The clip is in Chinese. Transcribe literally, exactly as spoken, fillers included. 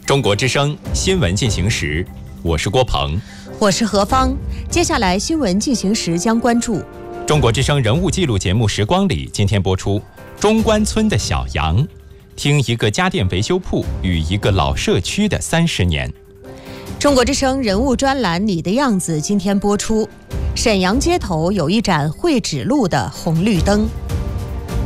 中国之声新闻进行时，我是郭鹏， 我是何芳。接下来新闻进行时将关注中国之声人物记录节目《时光里》，今天播出中关村的小杨，听一个家电维修铺与一个老社区的三十年。 中国之声人物专栏《你的样子》今天播出，沈阳街头有一盏会指路的红绿灯。